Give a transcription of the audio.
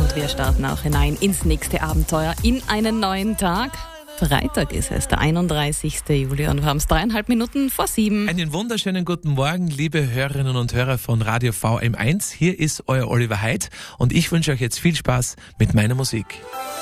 und wir starten auch hinein ins nächste Abenteuer, in einen neuen Tag. Freitag ist es, der 31. Juli und wir haben es 3,5 Minuten vor 7. Einen wunderschönen guten Morgen, liebe Hörerinnen und Hörer von Radio VM1. Hier ist euer Oliver Heid und ich wünsche euch jetzt viel Spaß mit meiner Musik.